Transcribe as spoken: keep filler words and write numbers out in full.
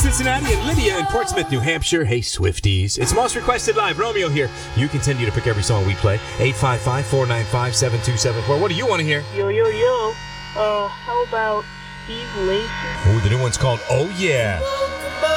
Cincinnati, and Lydia in Portsmouth, New Hampshire. Hey, Swifties. It's Most Requested Live. Romeo here. You continue to pick every song we play. eight five five, four nine five, seven two seven four. What do you want to hear? Yo, yo, yo. Uh, how about Steve Lacy? Oh, the new one's called Oh Yeah.